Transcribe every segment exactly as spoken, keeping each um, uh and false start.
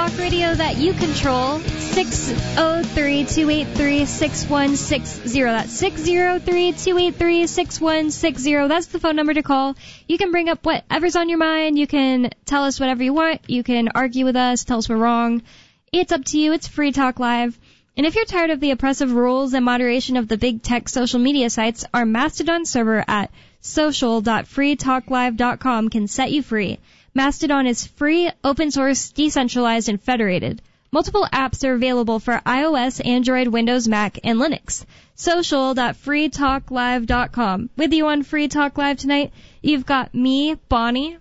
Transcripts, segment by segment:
talk radio that you control. six oh three, two eight three, six one six zero. That's six oh three, two eight three, six one six zero. That's the phone number to call. You can bring up whatever's on your mind. You can tell us whatever you want. You can argue with us, tell us we're wrong. It's up to you. It's Free Talk Live. And if you're tired of the oppressive rules and moderation of the big tech social media sites, our Mastodon server at social dot free talk live dot com can set you free. Mastodon is free, open source, decentralized, and federated. Multiple apps are available for iOS, Android, Windows, Mac, and Linux. social dot free talk live dot com. With you on Free Talk Live tonight, you've got me, Bonnie,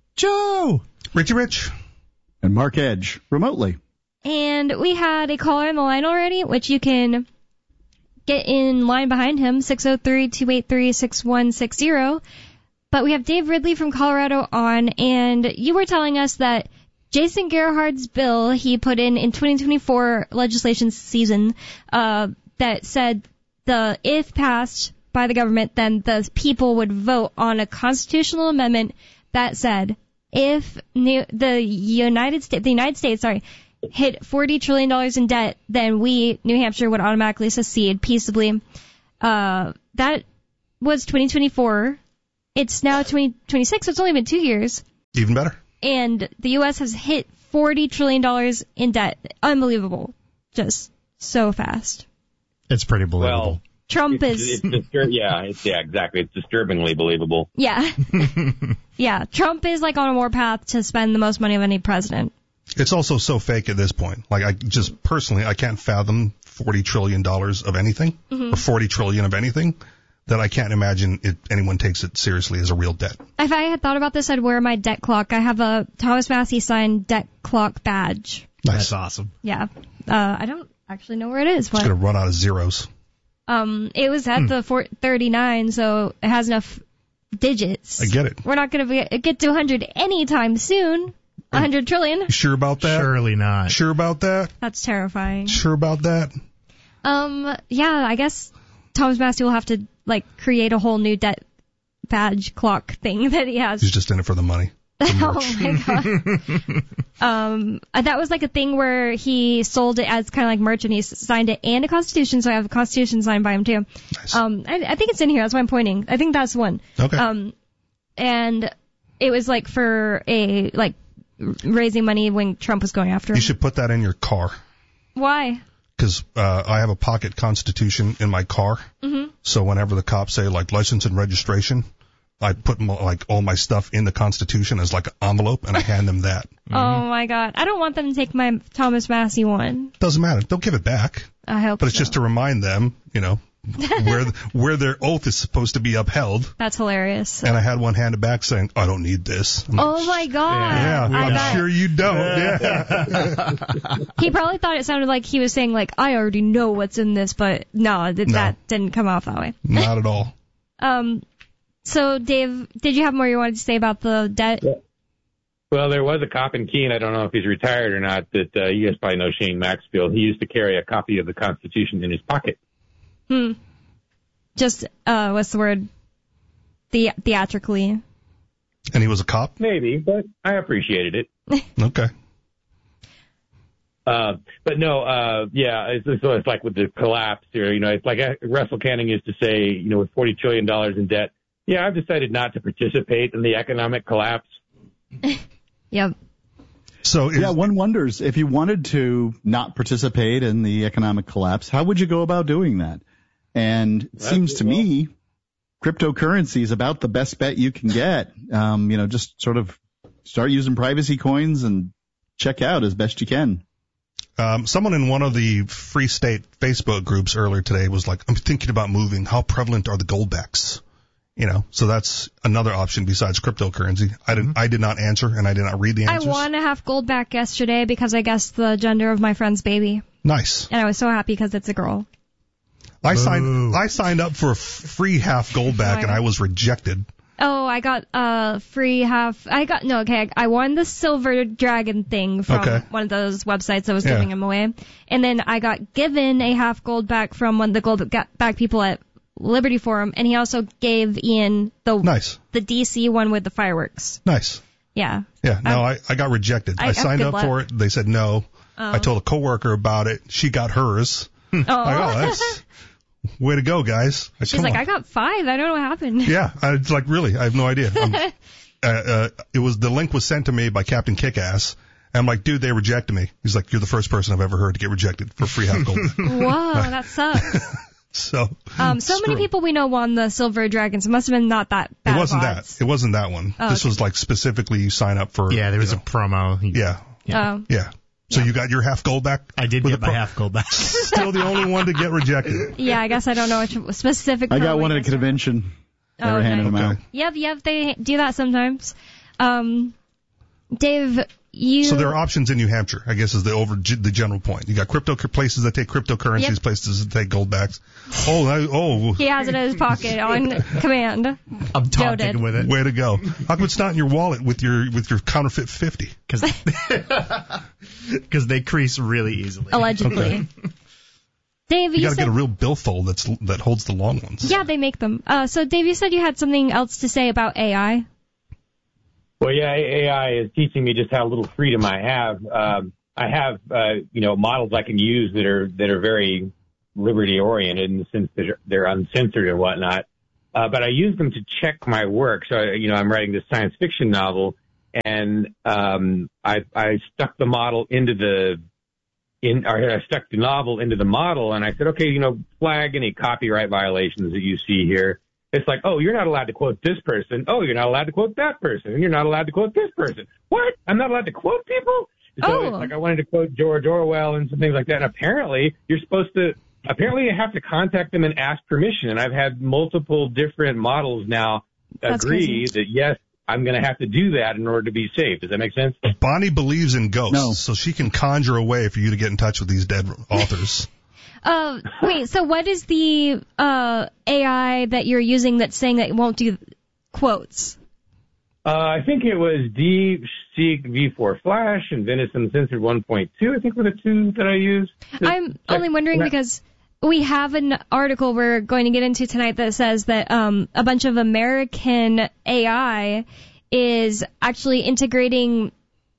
Joe, Richie Rich, and Mark Edge, remotely. And we had a caller on the line already, which you can get in line behind him, six oh three, two eight three, six one six zero. But we have Dave Ridley from Colorado on, and you were telling us that Jason Gerhardt's bill he put in in twenty twenty-four legislation season uh, that said the if passed by the government, then the people would vote on a constitutional amendment that said if new, the United States, the United States, sorry, hit forty trillion dollars in debt, then we, New Hampshire, would automatically secede peaceably. Uh, that was twenty twenty-four. It's now twenty twenty-six, so it's only been two years. Even better. And the U S has hit forty trillion dollars in debt. Unbelievable. Just so fast. It's pretty believable. Well, Trump it's, is... It's distur- yeah, it's, yeah, exactly. It's disturbingly believable. Yeah. Yeah, Trump is like on a warpath to spend the most money of any president. It's also so fake at this point. Like, I just personally, I can't fathom forty trillion dollars of anything, mm-hmm. or forty trillion dollars of anything, that I can't imagine it, anyone takes it seriously as a real debt. If I had thought about this, I'd wear my debt clock. I have a Thomas Massey signed debt clock badge. Nice. That's awesome. Yeah. Uh, I don't actually know where it is. But it's going to run out of zeros. Um, it was at hmm. the four thirty-nine, so it has enough digits. I get it. We're not going to get to one hundred anytime soon. one hundred trillion. You sure about that? Surely not. Sure about that? That's terrifying. Sure about that? Um, yeah, I guess Thomas Massey will have to, like, create a whole new debt badge clock thing that he has. He's just in it for the money. Oh, my God. um, that was, like, a thing where he sold it as kind of like merch, and he signed it and a Constitution, so I have a Constitution signed by him, too. Nice. Um, I, I think it's in here. That's why I'm pointing. I think that's one. Okay. Um, and it was, like, for a, like, raising money when Trump was going after him. You should put that in your car. Why? Because uh, I have a pocket Constitution in my car. Mm-hmm. So whenever the cops say, like, license and registration, I put, my, like, all my stuff in the Constitution as, like, an envelope, and I hand them that. Mm-hmm. Oh, my God. I don't want them to take my Thomas Massey one. Doesn't matter. They'll give it back. I hope But it's so. just to remind them, you know, where where their oath is supposed to be upheld. That's hilarious. And I had one handed back saying, I don't need this. I'm oh, like, my God. Yeah, I I'm bet. sure you don't. Yeah. He probably thought it sounded like he was saying, like, I already know what's in this, but no, th- No. that didn't come off that way. Not at all. Um, so, Dave, did you have more you wanted to say about the debt? Yeah. Well, there was a cop in Keene, I don't know if he's retired or not, that uh, you guys probably know Shane Maxfield. He used to carry a copy of the Constitution in his pocket. Hmm. Just, uh, what's the word? The- theatrically. And he was a cop? Maybe, but I appreciated it. Okay. Uh, but no, uh, yeah, it's, it's, it's like with the collapse here, you know, it's like Russell Canning used to say, you know, with forty trillion dollars in debt, yeah, I've decided not to participate in the economic collapse. Yep. So is, yeah, one wonders, if you wanted to not participate in the economic collapse, how would you go about doing that? And it That's seems to well. me, cryptocurrency is about the best bet you can get. Um, you know, just sort of start using privacy coins and check out as best you can. Um, someone in one of the Free State Facebook groups earlier today was like, I'm thinking about moving. How prevalent are the goldbacks? You know, so that's another option besides cryptocurrency. I didn't, I did not answer, and I did not read the answers. I won a half gold back yesterday because I guessed the gender of my friend's baby. Nice. And I was so happy because it's a girl. I Boo. signed, I signed up for a f- free half gold back, Oh, and I was rejected. Oh, I got a uh, free half. I got no. Okay, I won the silver dragon thing from Okay. one of those websites that was Yeah. giving them away, and then I got given a half gold back from one of the gold back people at Liberty Forum, and he also gave Ian the Nice. the D C one with the fireworks. Nice. Yeah. Yeah, no, I- I, I got rejected. I- I, signed good up luck. for it. They said no. Oh. I told a coworker about it. She got hers. Oh. Like, oh, that's way to go, guys. Like, She's come like, on. I got five. I don't know what happened. Yeah, I, it's like, really, I have no idea. I'm, uh, uh, it was, the link was sent to me by Captain Kickass. And I'm like, dude, they rejected me. He's like, you're the first person I've ever heard to get rejected for free half gold. Whoa, that sucks. So, Um, so screw many 'em. people we know won the Silver Dragons. It must have been not that bad. It wasn't of odds. that. It wasn't that one. Oh, this okay. was like specifically you sign up for. Yeah, there was you a know, promo. He- Yeah. Oh. Yeah. So you got your half gold back? I did With get a my pro- half gold back. Still the only one to get rejected. Yeah, I guess I don't know which specific. I got promo one you at a guys are- convention. They Oh, were okay. handing them out. Okay. Yep, yep, they do that sometimes. Um, Dave, you. So there are options in New Hampshire, I guess, is the over the general point. You got crypto places that take cryptocurrencies, Yep. places that take gold backs. Oh, I, oh, He has it in his pocket on command. I'm taunting Noted. with it. way to go! How come it's not in your wallet with your with your counterfeit fifty? Because they crease really easily. Allegedly. Dave, You you, got to said. get a real billfold that's that holds the long ones. Yeah, they make them. Uh, so Dave, you said you had something else to say about A I. Well, yeah, A I is teaching me just how little freedom I have. Um, I have, uh, you know, models I can use that are that are very liberty oriented in the sense that they're, they're uncensored and whatnot. Uh, but I use them to check my work. So, you know, I'm writing this science fiction novel, and um, I, I stuck the model into the in, or I stuck the novel into the model, and I said, okay, you know, flag any copyright violations that you see here. It's like, oh, you're not allowed to quote this person. Oh, you're not allowed to quote that person. And you're not allowed to quote this person. What? I'm not allowed to quote people? So Oh. it's like I wanted to quote George Orwell and some things like that. And apparently, you're supposed to, apparently you have to contact them and ask permission. And I've had multiple different models now That's agree crazy. that, yes, I'm going to have to do that in order to be safe. Does that make sense? Bonnie believes in ghosts, No. so she can conjure a way for you to get in touch with these dead authors. Uh, wait, so what is the uh, A I that you're using that's saying that it won't do quotes? Uh, I think it was DeepSeek V four Flash and Venison Censored one point two, I think were the two that I used. I'm only wondering because we have an article we're going to get into tonight that says that um, a bunch of American A I is actually integrating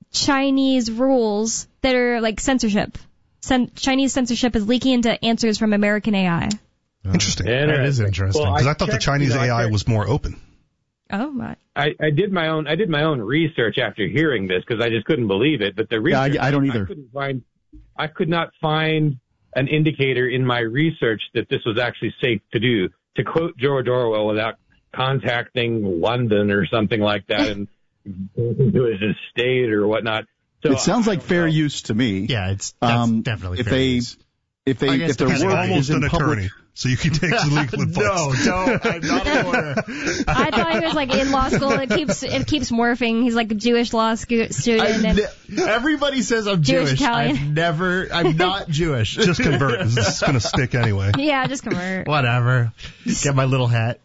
Chinese rules that are like censorship. Cen- Chinese censorship is leaking into answers from American A I. Interesting. That is interesting. Well, Because I thought the checked, Chinese you know, I A I checked- was more open. Oh my! I, I did my own. I did my own research after hearing this because I just couldn't believe it. But the Yeah, research, I- I don't either. I couldn't find. I could not find an indicator in my research that this was actually safe to do. To quote George Orwell without contacting London or something like that and going to his estate or whatnot. So It sounds I like don't fair know. use to me. Yeah, it's that's Um, definitely if fair they- use. If they I guess if their depending He's on- work almost is in an public, attorney, so you can take some legal advice. No, don't. I'm not a lawyer. I thought he was like in law school. It keeps it keeps morphing. He's like a Jewish law scu- student. I've and ne- everybody says I'm Jewish Jewish. Italian. I've never. I'm not Jewish. Just convert. This is going to stick anyway. yeah, just convert. Whatever. Get my little hat.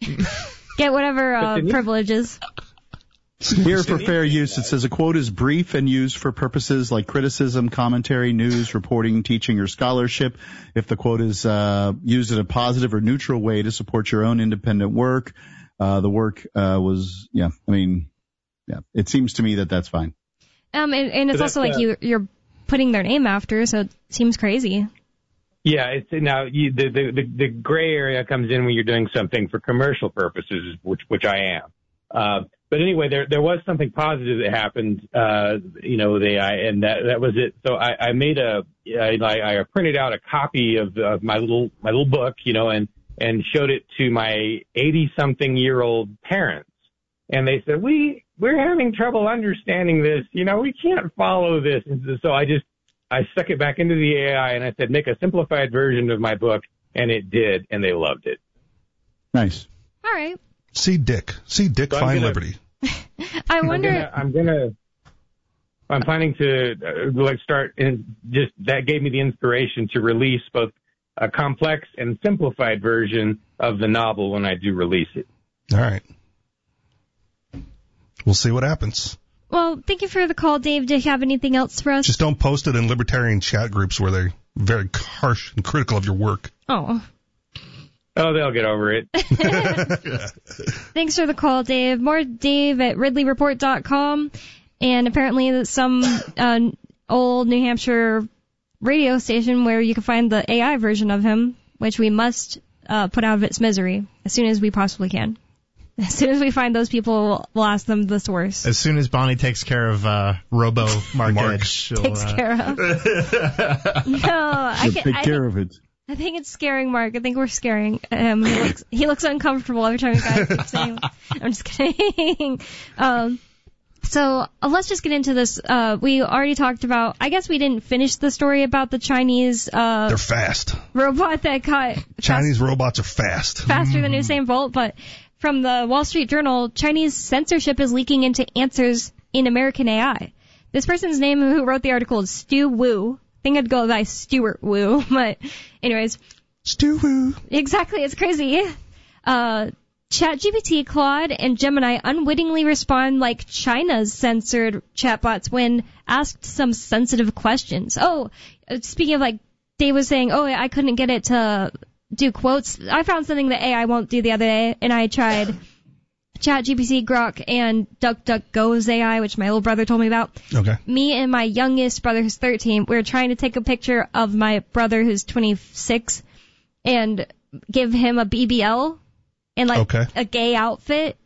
Get whatever uh, But the- privileges. here for fair use, it says a quote is brief and used for purposes like criticism, commentary, news, reporting, teaching, or scholarship. If the quote is uh, used in a positive or neutral way to support your own independent work, uh, the work uh, was, yeah, I mean, yeah, it seems to me that that's fine. Um, and, and it's So also that's, like uh, you you're putting their name after, so it seems crazy. Yeah, it's now you, the, the the the gray area comes in when you're doing something for commercial purposes, which which I am. Uh, but anyway, there there was something positive that happened, uh, you know, with A I, and that that was it. So I, I made a I, I printed out a copy of, of my little my little book, you know, and and showed it to my eighty something year old parents, and they said we we're having trouble understanding this, you know, we can't follow this. And so I just I stuck it back into the A I and I said, make a simplified version of my book, and it did, and they loved it. Nice. All right. See Dick. See Dick So I'm find gonna- liberty. I I'm wonder. gonna, I'm gonna, I'm planning to uh, like start in just that gave me the inspiration to release both a complex and simplified version of the novel when I do release it. All right. We'll see what happens. Well, thank you for the call, Dave. Do you have anything else for us? Just don't post it in libertarian chat groups where they're very harsh and critical of your work. Oh. Oh, they'll get over it. Thanks for the call, Dave. More Dave at ridley report dot com. And apparently some uh, old New Hampshire radio station where you can find the A I version of him, which we must uh, put out of its misery as soon as we possibly can. As soon as we find those people, we'll ask them the source. As soon as Bonnie takes care of uh, Robo Mark Mark. Edge, she'll, Takes uh, care of. No, I, can, Take I, care think, of it. I think it's scaring Mark. I think we're scaring him. He looks, he looks uncomfortable every time you guys keep saying, I'm just kidding. um, so uh, let's just get into this. Uh, we already talked about, I guess we didn't finish the story about the Chinese uh, They're fast. robot that caught Chinese robots are fast. faster than Usain Bolt, but from the Wall Street Journal, Chinese censorship is leaking into answers in American A I. This person's name who wrote the article is Stu Wu. I think I'd go by Stuart Wu, but anyways. Stu Wu. Exactly, it's crazy. Uh, ChatGPT, Claude, and Gemini unwittingly respond like China's censored chatbots when asked some sensitive questions. Oh, speaking of like, Dave was saying, oh, I couldn't get it to do quotes. I found something that A I won't do the other day, and I tried ChatGPT, Grok, and DuckDuckGo's A I, which my little brother told me about. Okay. Me and my youngest brother, who's thirteen, we were trying to take a picture of my brother, who's twenty-six, and give him a B B L and like Okay. a gay outfit.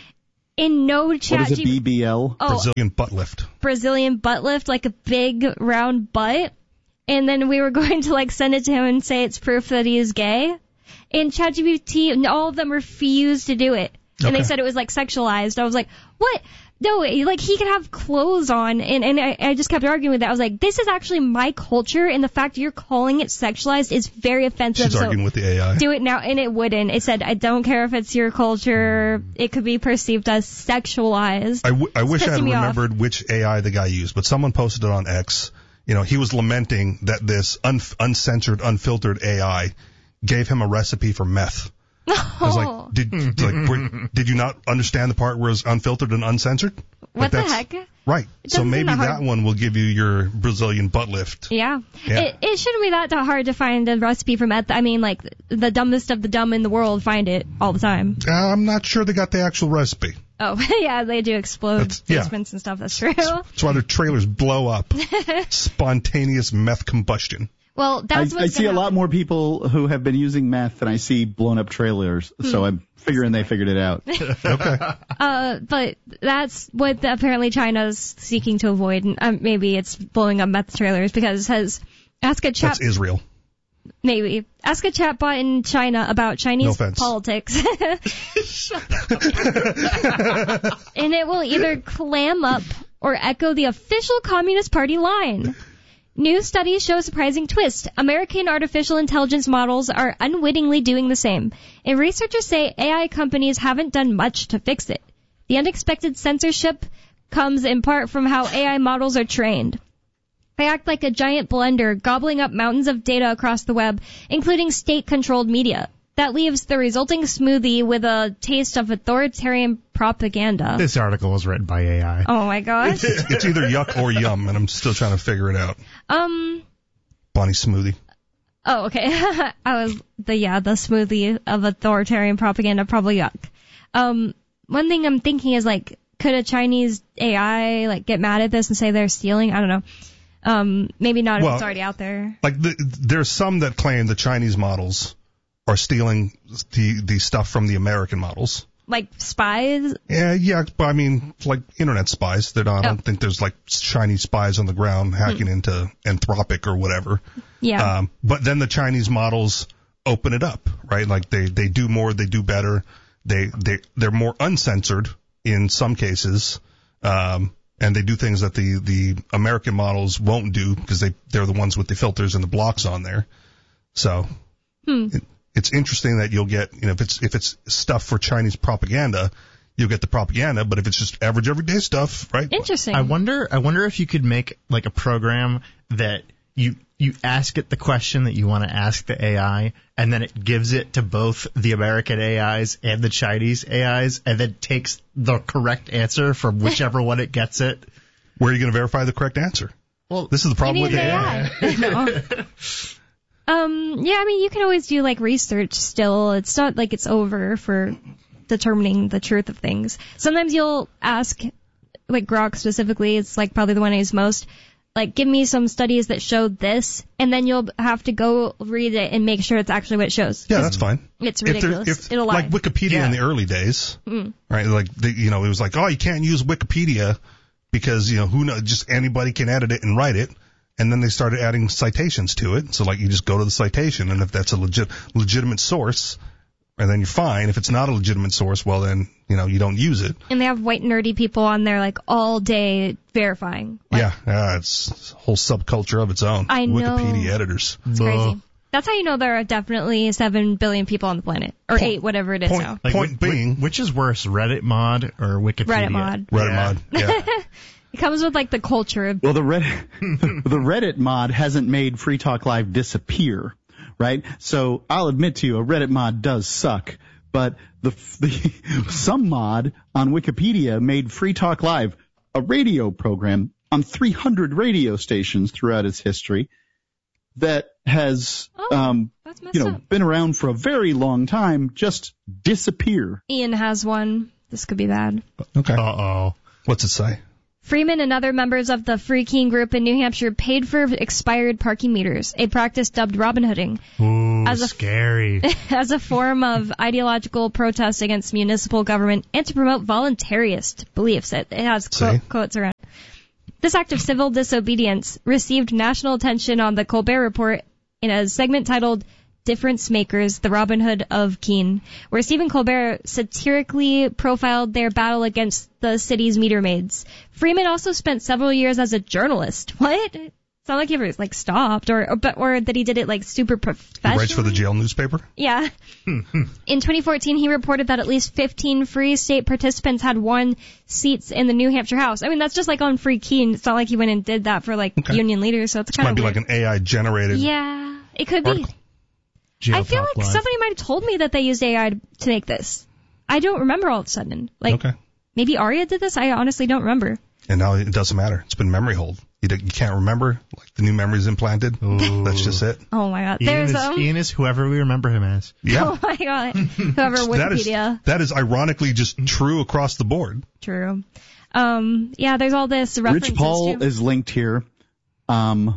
In no chat, What is a B B L? oh, Brazilian butt lift. Brazilian butt lift, like a big round butt. And then we were going to like send it to him and say it's proof that he is gay. And ChatGPT, all of them refused to do it. And Okay. they said it was like sexualized. I was like, what? No, like he could have clothes on. And, and I, I just kept arguing with that. I was like, this is actually my culture, and the fact you're calling it sexualized is very offensive. She's so arguing with the A I. do it now. And it wouldn't. It said, I don't care if it's your culture. It could be perceived as sexualized. I, w- I wish I had pissing me off. remembered which A I the guy used, but someone posted it on X. You know, he was lamenting that this un- uncensored, unfiltered A I gave him a recipe for meth. I was Oh, like, did like were, did you not understand the part where it's unfiltered and uncensored? what Like, the that's- heck? Right. It So doesn't maybe seem that that hard. one will give you your Brazilian butt lift. Yeah. Yeah. It, it shouldn't be that hard to find a recipe for meth. I mean, like, the dumbest of the dumb in the world find it all the time. Uh, I'm not sure they got the actual recipe. Oh, yeah, they do explode That's- yeah. basements and stuff. That's true. That's why their trailers blow up. Spontaneous meth combustion. Well, I, that's what's I see a gonna lot happen. more people who have been using meth than I see blown up trailers, Hmm. so I'm figuring they figured it out. Okay. Uh, but that's what the, apparently China's seeking to avoid. And um, maybe it's blowing up meth trailers because it says, ask a chat, That's Israel. maybe, ask a chatbot in China about No Chinese offense. politics. And it will either clam up or echo the official Communist Party line. New studies show a surprising twist. American artificial intelligence models are unwittingly doing the same. And researchers say A I companies haven't done much to fix it. The unexpected censorship comes in part from how A I models are trained. They act like a giant blender, gobbling up mountains of data across the web, including state-controlled media. That leaves the resulting smoothie with a taste of authoritarian propaganda. This article was written by A I. Oh my gosh. It's, it's either yuck or yum, and I'm still trying to figure it out. Um, Bonnie smoothie. oh, okay. I was, the, yeah, the smoothie of authoritarian propaganda, probably yuck. Um, one thing I'm thinking is like, could a Chinese A I like get mad at this and say they're stealing? I don't know. Um, maybe not if Well, it's already out there. Like the, there's some that claim the Chinese models are stealing the the stuff from the American models. Like spies? Yeah, yeah, but I mean, like internet spies. They're not, I don't Oh. think there's like Chinese spies on the ground hacking into Anthropic or whatever. Yeah. Um, but then the Chinese models open it up, right? Like they, they do more, they do better. They, they, they're more uncensored in some cases. Um, and they do things that the, the American models won't do because they, they're the ones with the filters and the blocks on there. So Hmm. it, it's interesting that you'll get, you know, if it's, if it's stuff for Chinese propaganda, you'll get the propaganda, but if it's just average everyday stuff, right? Interesting. I wonder. I wonder if you could make like a program that you you ask it the question that you want to ask the A I, and then it gives it to both the American A Is and the Chinese A Is, and then takes the correct answer from whichever one it gets it. Where are you going to verify the correct answer? Well, This is the you problem need with an the A I. A I. No. Um, yeah, I mean, you can always do like research still. It's not like it's over for determining the truth of things. Sometimes you'll ask, like Grok specifically, it's like probably the one I use most, like, give me some studies that showed this, and then you'll have to go read it and make sure it's actually what it shows. Yeah, that's fine. It's ridiculous. If if, It'll lie. Like Wikipedia Yeah. in the early days, Mm. right? Like, the, you know, it was like, oh, you can't use Wikipedia because, you know, who knows, just anybody can edit it and write it. And then they started adding citations to it. So, like, you just go to the citation, and if that's a legit legitimate source, and then you're fine. If it's not a legitimate source, well, then, you know, you don't use it. And they have white nerdy people on there like all day verifying. Like, yeah, yeah, it's a whole subculture of its own. I know. Wikipedia editors. It's crazy. That's how you know there are definitely seven billion people on the planet. Or Point- eight, whatever it is point- now. Like, Point wh- being- which is worse, Reddit mod or Wikipedia? Reddit mod. Reddit Yeah. mod. Yeah. It comes with like the culture of Well, the Reddit, the Reddit mod hasn't made Free Talk Live disappear, right? So I'll admit to you, a Reddit mod does suck, but the, the some mod on Wikipedia made Free Talk Live a radio program on three hundred radio stations throughout its history that has, Oh, um, that's messed you know, up. been around for a very long time, just disappear. Ian has one. This could be bad. Okay. Uh-oh. What's it say? Freeman and other members of the Free Keen group in New Hampshire paid for expired parking meters, a practice dubbed Robin Hooding, Ooh, As a- scary. as a form of ideological protest against municipal government and to promote voluntarist beliefs. It, it has quote, See? quotes around. This act of civil disobedience received national attention on the Colbert Report in a segment titled Difference Makers, the Robin Hood of Keene, where Stephen Colbert satirically profiled their battle against the city's meter maids. Freeman also spent several years as a journalist. What? It's not like he ever like stopped, or or, but, or that he did it like super He professionally. writes for the jail newspaper? Yeah. In twenty fourteen, he reported that at least fifteen Free State participants had won seats in the New Hampshire House. I mean, that's just like on Free Keen. It's not like he went and did that for like Okay. union leaders, so it's kind Might of be weird. like an A I generated. Yeah, it could be. article. I feel Geotop like Live. somebody might have told me that they used A I to make this. I don't remember all of a sudden. Like, Okay. maybe Arya did this? I honestly don't remember. And now it doesn't matter. It's been memory hold. You, don't- you can't remember, like the new memory's implanted. Ooh. That's just it. Oh my god. Ian There's is, um. Ian is whoever we remember him as. Yeah. Oh my god. Whoever That is, Wikipedia. that is ironically just true across the board. True. Um. Yeah. There's all this references Rich Paul to. is linked here. Um,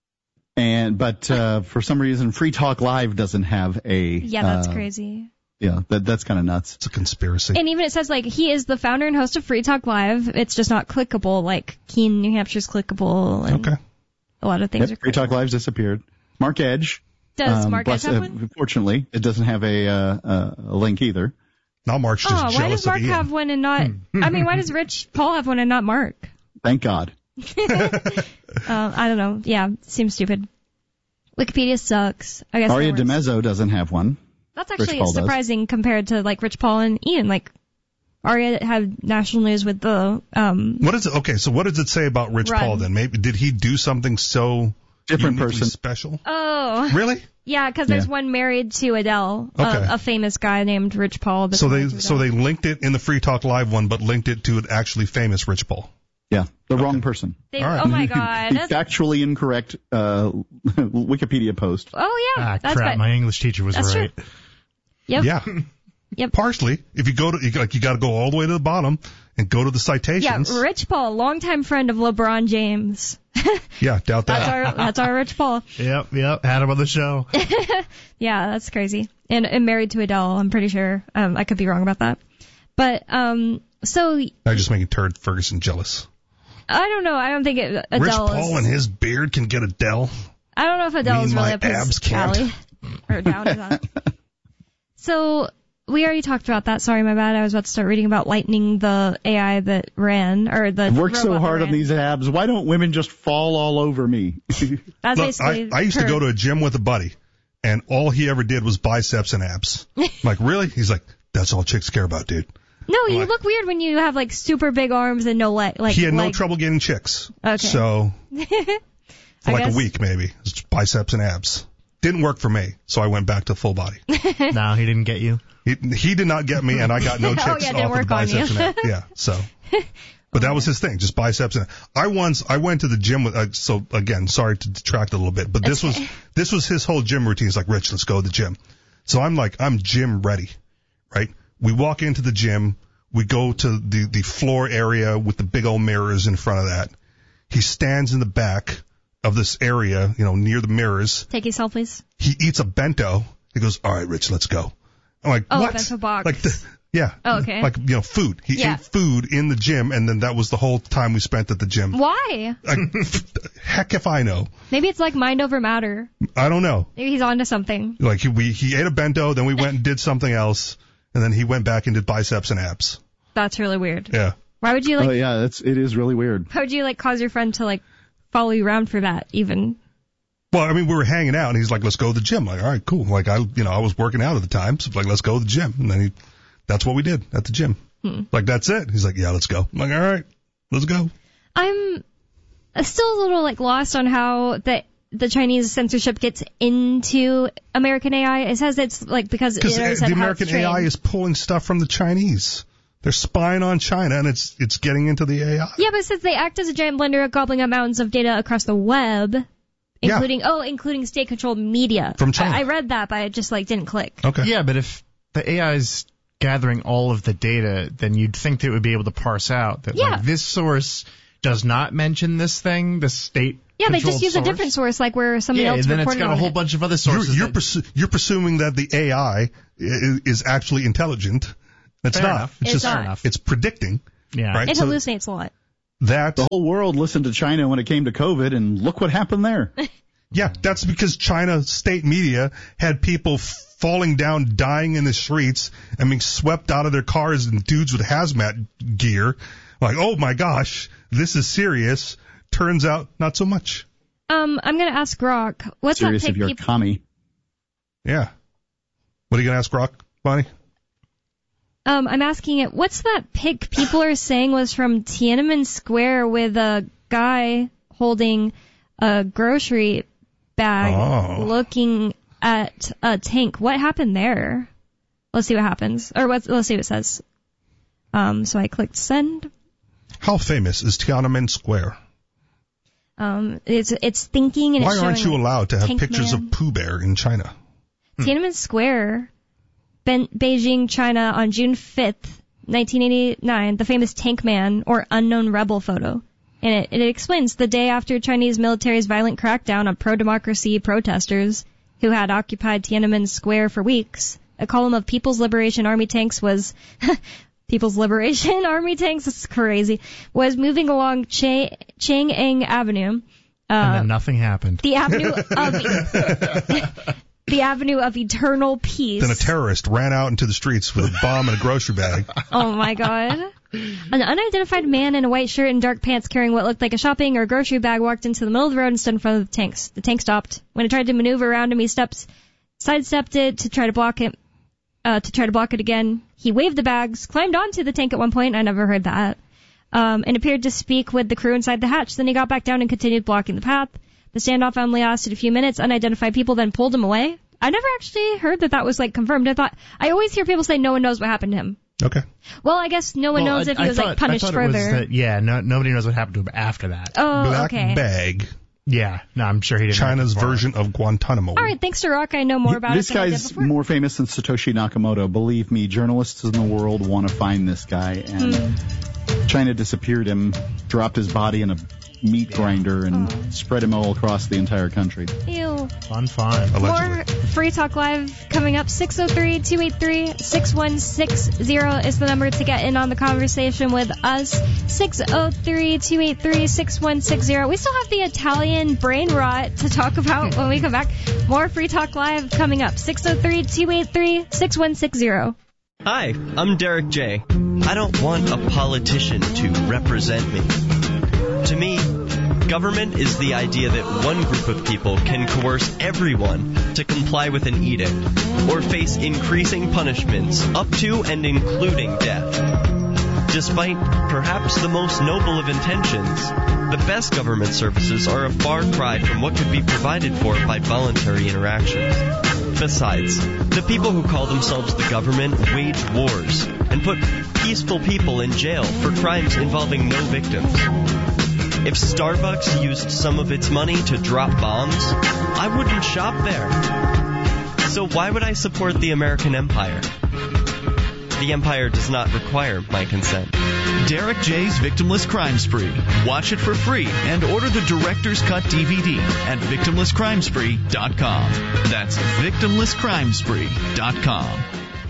and, but, uh, for some reason, Free Talk Live doesn't have a, Yeah, that's uh, crazy. Yeah, that, that's kind of nuts. It's a conspiracy. And even it says, like, he is the founder and host of Free Talk Live. It's just not clickable, like Keene, New Hampshire's clickable, and Okay. a lot of things Yep, are Free clickable. Talk Live's disappeared. Mark Edge. Does um, Mark Edge bless- have uh, one? Fortunately, it doesn't have a, uh, uh, a link either. Now Mark's just Oh, why jealous does Mark of Ian. have one and not... I mean, why does Rich Paul have one and not Mark? Thank God. Uh, I don't know. Yeah, seems stupid. Wikipedia sucks. I guess Aria that works. DeMezzo doesn't have one. That's Rich actually Paul does. surprising compared to, like, Rich Paul and Ian. Like, Aria had national news with the... um What is it? Okay, so what does it say about Rich Run. Paul then? Maybe did he do something so Different uniquely person. special? Oh, Really? yeah, because there's Yeah. one married to Adele, Okay. a, a famous guy named Rich Paul. that's So they married to so Adele. they linked it in the Free Talk Live one, but linked it to an actually famous Rich Paul. Yeah, the wrong person. They- All right. Oh my god. The That's, factually incorrect uh, Wikipedia post. oh yeah. Ah, that's crap. bad. My English teacher was That's right. true. Yep. Yeah. Yep. Partially, if you go to you, like you got to go all the way to the bottom and go to the Yeah, citations. Rich Paul, longtime friend of LeBron James. Yeah, doubt That's that. our that's our Rich Paul. Yep, yep. Had him on the show. Yeah, that's crazy. And, and married to Adele, I'm pretty sure. Um, I could be wrong about that. But um, so I'm just making Turd Ferguson jealous. I don't know. I don't think it, Adele Rich is. Paul and his beard can get Adele. I don't know if Adele is mean really my up his abs can't. alley or down to that. So we already talked about that. Sorry, my bad. I was about to start reading about Lightning, the A I that ran, or the I've worked so robot that hard on ran. these abs. Why don't women just fall all over me? That's Look, I, basically I used to her. go to a gym with a buddy, and all he ever did was biceps and abs. I'm like, really? He's like, that's all chicks care about, dude. No, you Like- look weird when you have like super big arms and no leg. Like He had no leg. trouble getting chicks. Okay. So, for I like guess. a week maybe, it's biceps and abs. Didn't work for me, so I went back to full body. No, he didn't get you. He, he did not get me, and I got no Oh, chicks yeah, it didn't off of the work on biceps you. and abs. Yeah, so But that was his thing, just biceps. And I once, I went to the gym with, uh, so again, sorry to detract a little bit, but this Okay. was, this was his whole gym routine. He's like, Rich, let's go to the gym. So I'm like, I'm gym ready, right? We walk into the gym, we go to the, the floor area with the big old mirrors in front of that. He stands in the back of this area, you know, near the mirrors. Take a selfie, please. He eats a bento. He goes, all right, Rich, let's go. I'm like, Oh, what? bento box. Like the, yeah. Oh, okay. Like, you know, food. He Yeah. ate food in the gym, and then that was the whole time we spent at the gym. Why? Like, heck if I know. Maybe it's like mind over matter. I don't know. Maybe he's onto something. Like, he, we, he ate a bento, then we went and did something else, and then he went back and did biceps and abs. That's really weird. Yeah. Why would you like? Oh yeah, that's it is really weird. Why would you like cause your friend to like follow you around for that? Even. Well, I mean, we were hanging out, and he's like, let's go to the gym. Like, all right, cool. Like, I, you know, I was working out at the time, so like, let's go to the gym. And then he, that's what we did at the gym. Hmm. Like, that's it. He's like, yeah, let's go. I'm like, all right, let's go. I'm still a little like lost on how the the Chinese censorship gets into American A I. It says it's like because it Because already the said how American it's A I trained. is pulling stuff from the Chinese. They're spying on China, and it's it's getting into the A I. Yeah, but it says they act as a giant blender, gobbling up mountains of data across the web, Yeah. including oh, including state-controlled media. From China. I, I read that, but it just like didn't click. Okay. Yeah, but if the A I is gathering all of the data, then you'd think that it would be able to parse out that Yeah. like this source does not mention this thing, the state. Yeah, they just controlled use source. a different source, like where somebody Yeah, else and then it's reported got a on whole it. bunch of other You're sources. you're, that- pressu- you're presuming that the A I is, is actually intelligent. It's Fair not. enough. It's, It's just not. it's predicting. yeah. Right. It So hallucinates a lot. that The whole world listened to China when it came to COVID, and look what happened there. yeah, that's because China state media had people falling down, dying in the streets, and being swept out of their cars, and dudes with hazmat gear. Like, oh my gosh, this is serious. Turns out, not so much. Um, I'm gonna ask Grok, what's Serious that if pic you're a people? commie. Yeah. What are you gonna ask, Rock, Bonnie? Um, I'm asking it, what's that pic people are saying was from Tiananmen Square with a guy holding a grocery bag Oh. looking at a tank? What happened there? Let's see what happens. Or what, let's see what it says. Um, so I clicked send. How famous is Tiananmen Square? Um, it's, it's thinking and Why it's aren't showing you allowed to have Tank pictures Man. of Pooh Bear in China? Tiananmen Square, ben- Beijing, China, on June fifth, nineteen eighty-nine, the famous Tank Man, or Unknown Rebel photo. And it, it explains the day after Chinese military's violent crackdown on pro-democracy protesters who had occupied Tiananmen Square for weeks, a column of People's Liberation Army tanks was... People's Liberation Army tanks, this is crazy, was moving along Cha- Chang'an Avenue. Uh, and then nothing happened. the avenue of... The Avenue of Eternal Peace. Then a terrorist ran out into the streets with a bomb and a grocery bag. Oh my god. An unidentified man in a white shirt and dark pants carrying what looked like a shopping or grocery bag walked into the middle of the road and stood in front of the tanks. The tank stopped. When it tried to maneuver around him, he steps, sidestepped it to try to block it, uh, to try to block it again. He waved the bags, climbed onto the tank at one point, I never heard that, um, and appeared to speak with the crew inside the hatch. Then he got back down and continued blocking the path. The standoff only lasted a few minutes. Unidentified people then pulled him away. I never actually heard that that was like confirmed. I thought I always hear people say no one knows what happened to him. Okay. Well, I guess no one Well, knows I- if he I was thought- like punished I thought further. It was that, yeah, no, nobody knows what happened to him after that. Oh, Black okay. bag. Yeah, no, I'm sure he didn't. China's have to version of Guantanamo. All right, thanks to Rock, I know more about This it than I did guy's before. more famous than Satoshi Nakamoto. Believe me, journalists in the world want to find this guy. And Hmm. China disappeared him, dropped his body in a meat grinder, and Oh. spread him all across the entire country. Ew. Fun, fun. Allegedly. More Free Talk Live coming up. six oh three, two eight three, six one six zero is the number to get in on the conversation with us. six oh three, two eight three, six one six zero. We still have the Italian brain rot to talk about when we come back. More Free Talk Live coming up. six oh three, two eight three, six one six zero. Hi, I'm Derek J. I don't want a politician to represent me. To me, government is the idea that one group of people can coerce everyone to comply with an edict or face increasing punishments up to and including death. Despite perhaps the most noble of intentions, the best government services are a far cry from what could be provided for by voluntary interactions. Besides, the people who call themselves the government wage wars, and put peaceful people in jail for crimes involving no victims. If Starbucks used some of its money to drop bombs, I wouldn't shop there. So why would I support the American empire? The empire does not require my consent. Derek J's Victimless Crime Spree. Watch it for free and order the Director's Cut D V D at victimless crime spree dot com. That's victimless crime spree dot com.